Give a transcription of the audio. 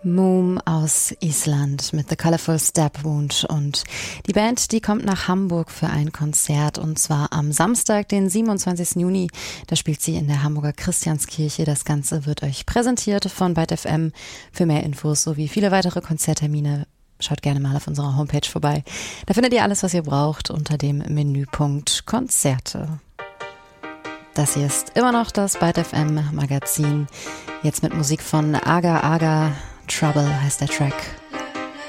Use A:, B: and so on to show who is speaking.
A: Moom aus Island mit The Colorful Step Wound, und die Band, die kommt nach Hamburg für ein Konzert, und zwar am Samstag, den 27. Juni. Da spielt sie in der Hamburger Christianskirche. Das Ganze wird euch präsentiert von Byte FM. Für mehr Infos sowie viele weitere Konzerttermine schaut gerne mal auf unserer Homepage vorbei. Da findet ihr alles, was ihr braucht, unter dem Menüpunkt Konzerte. Das hier ist immer noch das Byte FM Magazin. Jetzt mit Musik von Aga Aga. Trouble heißt der Track.